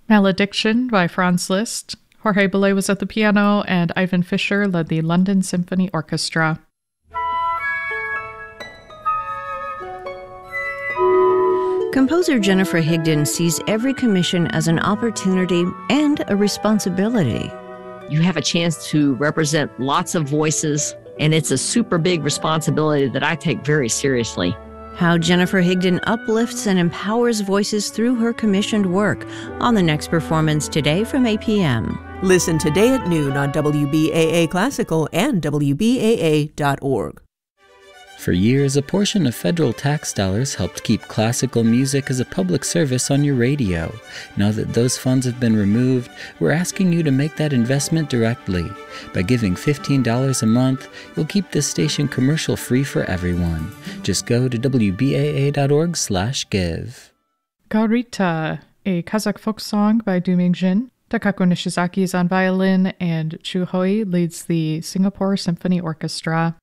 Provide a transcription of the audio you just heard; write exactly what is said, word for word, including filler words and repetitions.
Malediction by Franz Liszt. Jorge Bolet was at the piano, and Ivan Fischer led the London Symphony Orchestra. Composer Jennifer Higdon sees every commission as an opportunity and a responsibility. You have a chance to represent lots of voices, and it's a super big responsibility that I take very seriously. How Jennifer Higdon uplifts and empowers voices through her commissioned work on the next performance today from eight p.m. Listen today at noon on W B A A Classical and W B A A dot org. For years, a portion of federal tax dollars helped keep classical music as a public service on your radio. Now that those funds have been removed, we're asking you to make that investment directly. By giving fifteen dollars a month, you'll keep this station commercial-free for everyone. Just go to W B A A dot org slash give. Gaurita, a Kazakh folk song by Du Mingjin. Takako Nishizaki is on violin, and Chu Hoi leads the Singapore Symphony Orchestra.